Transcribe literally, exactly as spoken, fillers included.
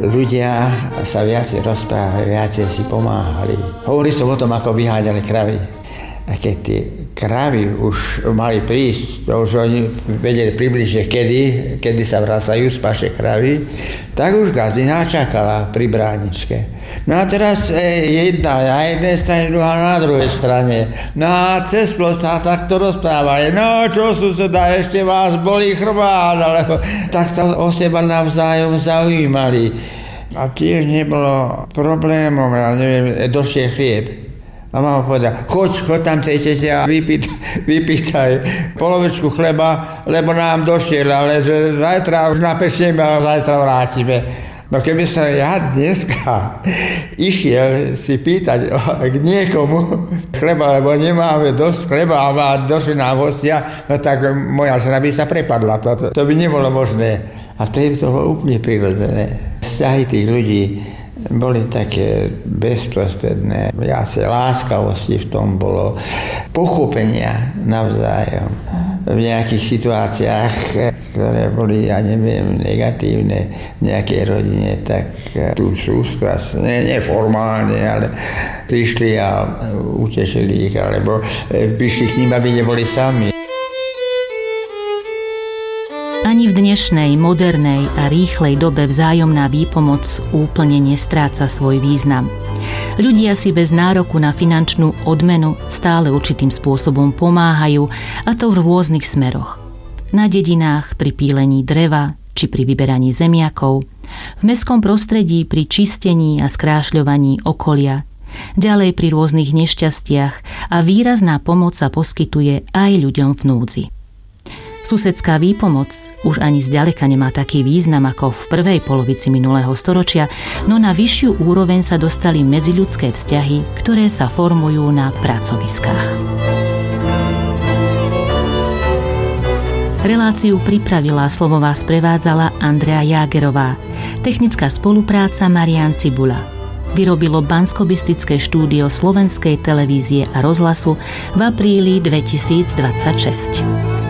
ľudia sa viacej rozprávali, viacej si pomáhali. Hovorí som o tom, ako vyháňali kravy. A keď tie kravy už mali prísť, to už oni vedeli približne kedy, kedy sa vracajú z paše kravy, tak už gazdina čakala pri bráničke. No a teraz jedna na jednej strane, druhá na druhej strane. No a cez plot sa takto rozprávali. No čo suseda, ešte vás bolí chrbát, alebo tak sa o seba navzájom zaujímali. A tiež nebolo problémov, ja neviem, došiel chlieb. A mama povedala, choď, choď tam tej tete a vypýt, vypýtaj polovičku chleba, lebo nám došiel, ale že zajtra už napečíme a zajtra vrátime. No keby som ja dneska išiel si pýtať k niekomu chleba, lebo nemáme dosť chleba a došli nám hostia, no tak moja žena by sa prepadla. To, to by nebolo možné. A to je to úplne prirodzené. Vzťahy tých ľudí boli také bezprostredné. Viacej láskavosti v tom bolo, pochopenia navzájom. V nejakých situáciách, ktoré boli, ja neviem, negatívne v nejakej rodine, tak tú sústrasť, ne, neformálne, ale prišli a utešili ich, alebo prišli k ním, aby neboli sami. Ani v dnešnej, modernej a rýchlej dobe vzájomná výpomoc úplne nestráca svoj význam. Ľudia si bez nároku na finančnú odmenu stále určitým spôsobom pomáhajú, a to v rôznych smeroch. Na dedinách, pri pílení dreva či pri vyberaní zemiakov, v mestskom prostredí pri čistení a skrášľovaní okolia, ďalej pri rôznych nešťastiach, a výrazná pomoc sa poskytuje aj ľuďom v núdzi. Susedská výpomoc už ani zďaleka nemá taký význam ako v prvej polovici minulého storočia, no na vyššiu úroveň sa dostali medziľudské vzťahy, ktoré sa formujú na pracoviskách. Reláciu pripravila, slovo vás prevádzala Andrea Jágerová. Technická spolupráca Marián Cibula. Vyrobilo Banskobystrické štúdio Slovenskej televízie a rozhlasu v apríli dvetisícdvadsaťšesť.